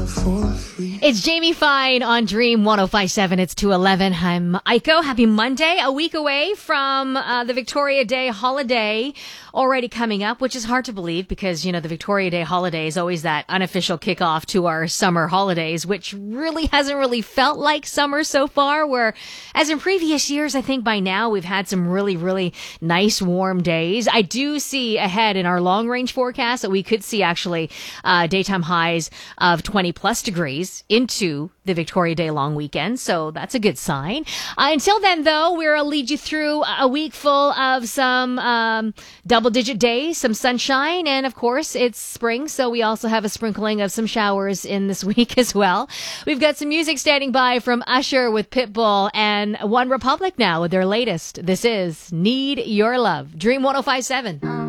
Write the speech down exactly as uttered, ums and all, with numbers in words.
It's Jamie Fine on Dream one oh five point seven. It's two eleven. I'm Aiko. Happy Monday. A week away from uh, the Victoria Day holiday already coming up, which is hard to believe because, you know, the Victoria Day holiday is always that unofficial kickoff to our summer holidays, which really hasn't really felt like summer so far, where as in previous years, I think by now we've had some really, really nice warm days. I do see ahead in our long range forecast that we could see actually uh, daytime highs of twenty plus degrees into the Victoria Day long weekend. So that's a good sign. Uh, until then, though, we'll lead you through a week full of some um, double digit days, some sunshine. And of course, it's spring. So we also have a sprinkling of some showers in this week as well. We've got some music standing by from Usher with Pitbull and One Republic now with their latest. This is Need Your Love. Dream one oh five point seven.